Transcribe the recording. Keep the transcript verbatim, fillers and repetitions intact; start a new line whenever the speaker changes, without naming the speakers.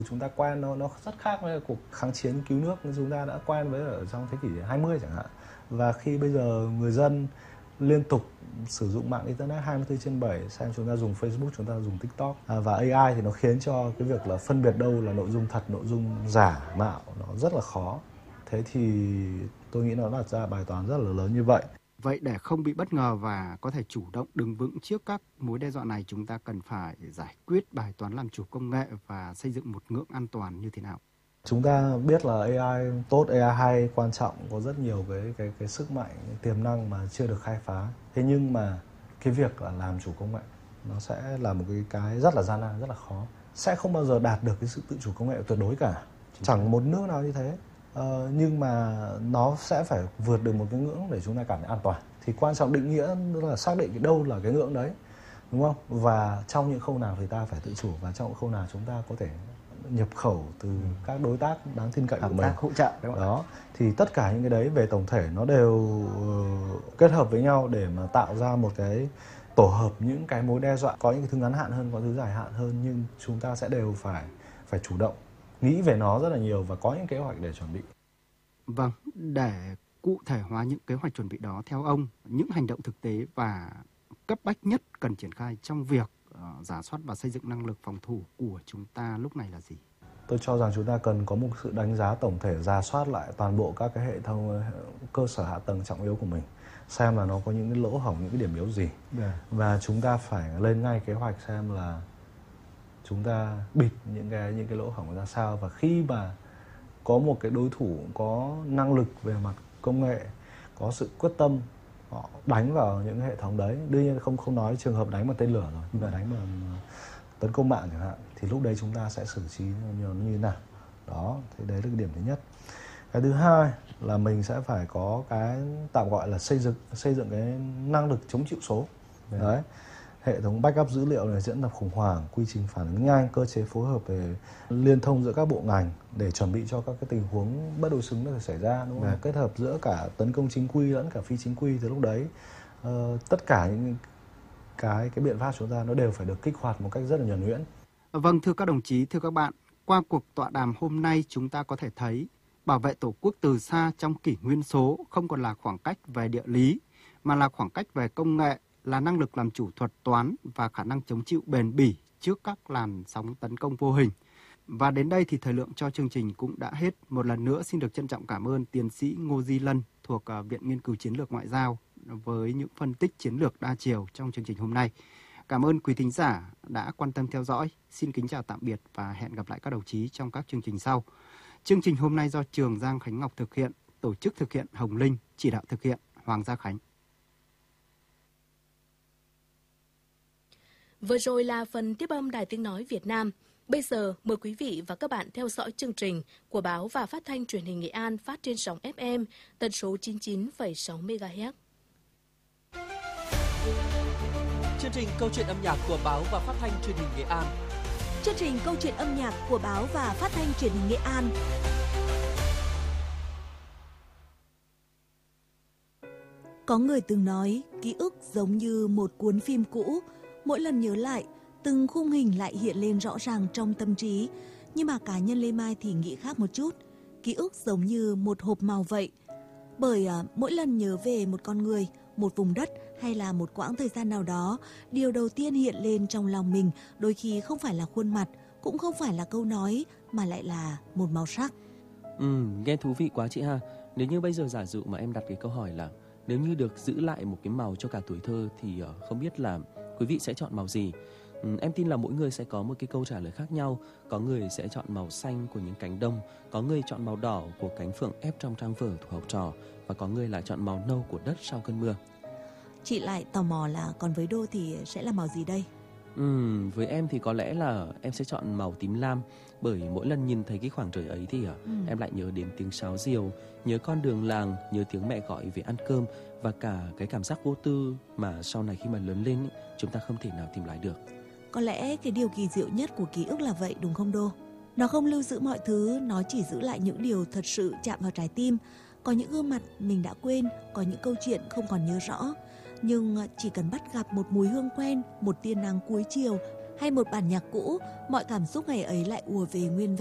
Chúng ta quen nó nó rất khác với cuộc kháng chiến cứu nước chúng ta đã quen với ở trong thế kỷ hai mươi chẳng hạn. Và khi bây giờ người dân liên tục sử dụng mạng internet hai mươi tư trên bảy, xem chúng ta dùng Facebook, chúng ta dùng TikTok à, và a i thì nó khiến cho cái việc là phân biệt đâu là nội dung thật, nội dung giả mạo nó rất là khó. Thế thì tôi nghĩ nó đặt ra bài toán rất là lớn như vậy.
Vậy để không bị bất ngờ và có thể chủ động đứng vững trước các mối đe dọa này, chúng ta cần phải giải quyết bài toán làm chủ công nghệ và xây dựng một ngưỡng an toàn như thế nào?
Chúng ta biết là a i tốt, a i hay, quan trọng, có rất nhiều cái cái cái sức mạnh, tiềm năng mà chưa được khai phá. Thế nhưng mà cái việc là làm chủ công nghệ nó sẽ là một cái cái rất là gian nan, rất là khó. Sẽ không bao giờ đạt được cái sự tự chủ công nghệ tuyệt đối cả. Chẳng một nước nào như thế. Ờ, nhưng mà nó sẽ phải vượt được một cái ngưỡng để chúng ta cảm thấy an toàn. Thì quan trọng định nghĩa là xác định cái đâu là cái ngưỡng đấy, đúng không? Và trong những khâu nào thì ta phải tự chủ, và trong những khâu nào chúng ta có thể nhập khẩu từ các đối tác đáng tin cậy của mình,
hỗ trợ đúng không?
Đó, thì tất cả những cái đấy về tổng thể nó đều uh, kết hợp với nhau để mà tạo ra một cái tổ hợp những cái mối đe dọa, có những cái thứ ngắn hạn hơn, có thứ dài hạn hơn, nhưng chúng ta sẽ đều phải phải chủ động nghĩ về nó rất là nhiều và có những kế hoạch để chuẩn bị.
Vâng, để cụ thể hóa những kế hoạch chuẩn bị đó, theo ông, những hành động thực tế và cấp bách nhất cần triển khai trong việc uh, rà soát và xây dựng năng lực phòng thủ của chúng ta lúc này là gì?
Tôi cho rằng chúng ta cần có một sự đánh giá tổng thể, rà soát lại toàn bộ các cái hệ thống cơ sở hạ tầng trọng yếu của mình, xem là nó có những cái lỗ hổng, những cái điểm yếu gì. Yeah. Và chúng ta phải lên ngay kế hoạch xem là chúng ta bịt những cái những cái lỗ hổng ra sao. Và khi mà có một cái đối thủ có năng lực về mặt công nghệ, có sự quyết tâm, họ đánh vào những cái hệ thống đấy, đương nhiên không không nói trường hợp đánh bằng tên lửa rồi, nhưng mà đánh bằng tấn công mạng chẳng hạn, thì lúc đấy chúng ta sẽ xử trí như, như thế nào. Đó, thì đấy là cái điểm thứ nhất. Cái thứ hai là mình sẽ phải có cái tạm gọi là xây dựng xây dựng cái năng lực chống chịu số. Đấy, hệ thống backup dữ liệu này, diễn tập khủng hoảng, quy trình phản ứng nhanh, cơ chế phối hợp về liên thông giữa các bộ ngành để chuẩn bị cho các cái tình huống bất đối xứng có thể xảy ra, đúng không? Kết hợp giữa cả tấn công chính quy lẫn cả phi chính quy, thì lúc đấy uh, tất cả những cái cái biện pháp chúng ta nó đều phải được kích hoạt một cách rất là nhuần nhuyễn.
Vâng, thưa các đồng chí, thưa các bạn, qua cuộc tọa đàm hôm nay chúng ta có thể thấy bảo vệ Tổ quốc từ xa trong kỷ nguyên số không còn là khoảng cách về địa lý, mà là khoảng cách về công nghệ, là năng lực làm chủ thuật toán và khả năng chống chịu bền bỉ trước các làn sóng tấn công vô hình. Và đến đây thì thời lượng cho chương trình cũng đã hết. Một lần nữa xin được trân trọng cảm ơn tiến sĩ Ngô Di Lân thuộc Viện Nghiên cứu Chiến lược Ngoại giao với những phân tích chiến lược đa chiều trong chương trình hôm nay. Cảm ơn quý thính giả đã quan tâm theo dõi. Xin kính chào tạm biệt và hẹn gặp lại các đồng chí trong các chương trình sau. Chương trình hôm nay do Trường Giang Khánh Ngọc thực hiện, tổ chức thực hiện Hồng Linh, chỉ đạo thực hiện Hoàng Gia Khánh.
Vừa rồi là phần tiếp âm Đài Tiếng Nói Việt Nam. Bây giờ mời quý vị và các bạn theo dõi chương trình của Báo và Phát thanh Truyền hình Nghệ An phát trên sóng ép em tần số chín mươi chín phẩy sáu mê ga héc.
Chương trình Câu chuyện âm nhạc của Báo và Phát thanh Truyền hình Nghệ An.
Chương trình Câu chuyện âm nhạc của Báo và Phát thanh Truyền hình Nghệ An. Có người từng nói, ký ức giống như một cuốn phim cũ, mỗi lần nhớ lại, từng khung hình lại hiện lên rõ ràng trong tâm trí. Nhưng mà cá nhân Lê Mai thì nghĩ khác một chút, ký ức giống như một hộp màu vậy. Bởi à, mỗi lần nhớ về một con người, một vùng đất hay là một quãng thời gian nào đó, điều đầu tiên hiện lên trong lòng mình đôi khi không phải là khuôn mặt, cũng không phải là câu nói, mà lại là một màu sắc.
Ừ, nghe thú vị quá chị ha. Nếu như bây giờ giả dụ mà em đặt cái câu hỏi là nếu như được giữ lại một cái màu cho cả tuổi thơ thì uh, không biết là quý vị sẽ chọn màu gì? Um, em tin là mỗi người sẽ có một cái câu trả lời khác nhau. Có người sẽ chọn màu xanh của những cánh đồng, có người chọn màu đỏ của cánh phượng ép trong trang vở Thủ Học Trò, và có người lại chọn màu nâu của đất sau cơn mưa.
Chị lại tò mò là còn với Đô thì sẽ là màu gì đây?
Ừ, với em thì có lẽ là em sẽ chọn màu tím lam. Bởi mỗi lần nhìn thấy cái khoảng trời ấy thì ừ. em lại nhớ đến tiếng sáo diều, nhớ con đường làng, nhớ tiếng mẹ gọi về ăn cơm, và cả cái cảm giác vô tư mà sau này khi mà lớn lên chúng ta không thể nào tìm lại được.
Có lẽ cái điều kỳ diệu nhất của ký ức là vậy, đúng không Đô? Nó không lưu giữ mọi thứ, nó chỉ giữ lại những điều thật sự chạm vào trái tim. Có những gương mặt mình đã quên, có những câu chuyện không còn nhớ rõ. Nhưng chỉ cần bắt gặp một mùi hương quen, một tia nắng cuối chiều, hay một bản nhạc cũ, mọi cảm xúc ngày ấy lại ùa về nguyên vẹn.